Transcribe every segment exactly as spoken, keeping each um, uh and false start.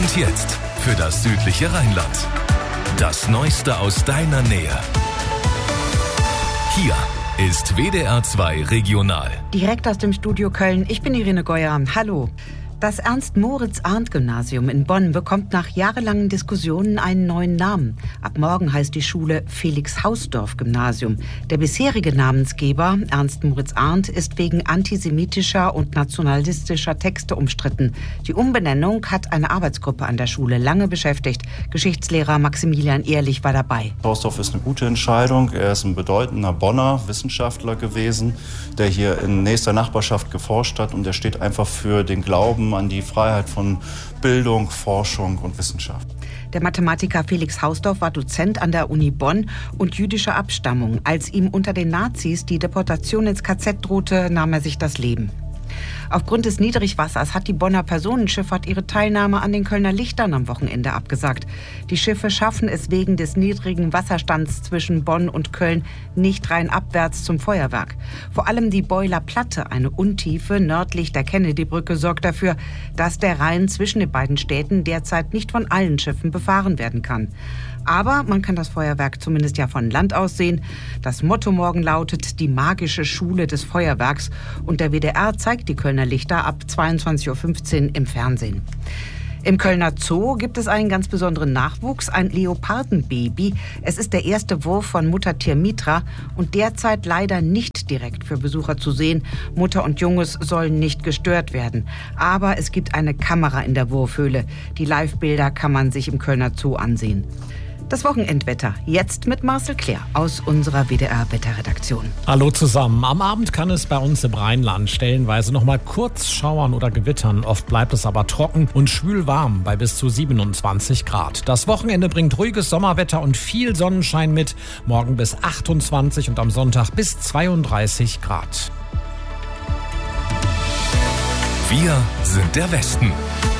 Und jetzt für das südliche Rheinland. Das Neueste aus deiner Nähe. Hier ist W D R zwei Regional. Direkt aus dem Studio Köln. Ich bin Irene Geuer. Hallo. Das Ernst-Moritz-Arndt-Gymnasium in Bonn bekommt nach jahrelangen Diskussionen einen neuen Namen. Ab morgen heißt die Schule Felix-Hausdorf-Gymnasium. Der bisherige Namensgeber, Ernst-Moritz-Arndt, ist wegen antisemitischer und nationalistischer Texte umstritten. Die Umbenennung hat eine Arbeitsgruppe an der Schule lange beschäftigt. Geschichtslehrer Maximilian Ehrlich war dabei. Hausdorf ist eine gute Entscheidung. Er ist ein bedeutender Bonner Wissenschaftler gewesen, der hier in nächster Nachbarschaft geforscht hat. Und er steht einfach für den Glauben an die Freiheit von Bildung, Forschung und Wissenschaft. Der Mathematiker Felix Hausdorf war Dozent an der Uni Bonn und jüdischer Abstammung. Als ihm unter den Nazis die Deportation ins K Z drohte, nahm er sich das Leben. Aufgrund des Niedrigwassers hat die Bonner Personenschifffahrt ihre Teilnahme an den Kölner Lichtern am Wochenende abgesagt. Die Schiffe schaffen es wegen des niedrigen Wasserstands zwischen Bonn und Köln nicht rein abwärts zum Feuerwerk. Vor allem die Beuler Platte, eine Untiefe nördlich der Kennedy-Brücke, sorgt dafür, dass der Rhein zwischen den beiden Städten derzeit nicht von allen Schiffen befahren werden kann. Aber man kann das Feuerwerk zumindest ja von Land aus sehen. Das Motto morgen lautet die magische Schule des Feuerwerks. Und der W D R zeigt die Kölner Lichter ab zweiundzwanzig Uhr fünfzehn im Fernsehen. Im Kölner Zoo gibt es einen ganz besonderen Nachwuchs, ein Leopardenbaby. Es ist der erste Wurf von Muttertier Mitra und derzeit leider nicht direkt für Besucher zu sehen. Mutter und Junges sollen nicht gestört werden. Aber es gibt eine Kamera in der Wurfhöhle. Die Live-Bilder kann man sich im Kölner Zoo ansehen. Das Wochenendwetter, jetzt mit Marcel Klär aus unserer W D R-Wetterredaktion. Hallo zusammen. Am Abend kann es bei uns im Rheinland stellenweise noch mal kurz schauern oder gewittern. Oft bleibt es aber trocken und schwül warm bei bis zu siebenundzwanzig Grad. Das Wochenende bringt ruhiges Sommerwetter und viel Sonnenschein mit. Morgen bis achtundzwanzig und am Sonntag bis zweiunddreißig Grad. Wir sind der Westen.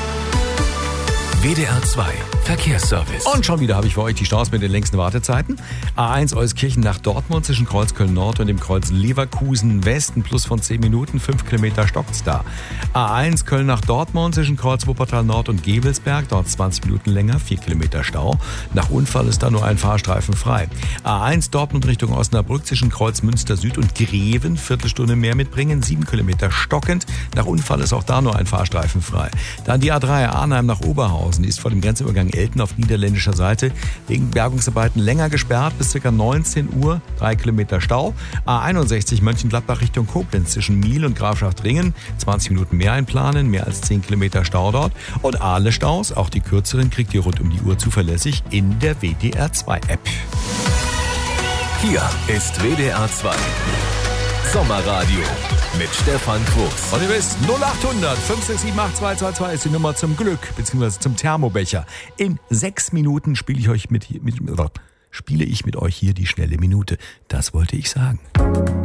W D R zwei Verkehrsservice. Und schon wieder habe ich für euch die Staus mit den längsten Wartezeiten. A eins Euskirchen nach Dortmund zwischen Kreuz Köln-Nord und dem Kreuz Leverkusen West, ein Plus von zehn Minuten, fünf Kilometer stockt's da. A eins Köln nach Dortmund zwischen Kreuz Wuppertal Nord und Gevelsberg, dort zwanzig Minuten länger, vier Kilometer Stau. Nach Unfall ist da nur ein Fahrstreifen frei. A eins Dortmund Richtung Osnabrück zwischen Kreuz Münster Süd und Greven, Viertelstunde mehr mitbringen, sieben Kilometer stockend. Nach Unfall ist auch da nur ein Fahrstreifen frei. Dann die A drei Arnheim nach Oberhausen, die ist vor dem Grenzübergang Elten auf niederländischer Seite wegen Bergungsarbeiten länger gesperrt bis ca. neunzehn Uhr, drei Kilometer Stau. A einundsechzig Mönchengladbach Richtung Koblenz zwischen Miel und Grafschaft-Ringen, zwanzig Minuten mehr einplanen, mehr als zehn Kilometer Stau dort. Und Ahle-Staus, auch die kürzeren, kriegt ihr rund um die Uhr zuverlässig in der W D R zwei App. Hier ist W D R zwei Sommerradio mit Stefan Quos. Und ihr wisst, null achthundert fünf sechs sieben acht zwei zwei zwei ist die Nummer zum Glück, beziehungsweise zum Thermobecher. In sechs Minuten spiele ich euch mit, mit, spiele ich mit euch hier die schnelle Minute. Das wollte ich sagen.